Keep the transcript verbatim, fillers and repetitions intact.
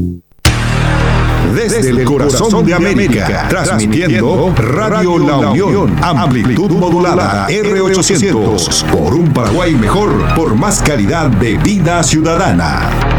Desde el corazón de América, transmitiendo Radio La Unión, amplitud modulada R ochocientos, por un Paraguay mejor, por más calidad de vida ciudadana.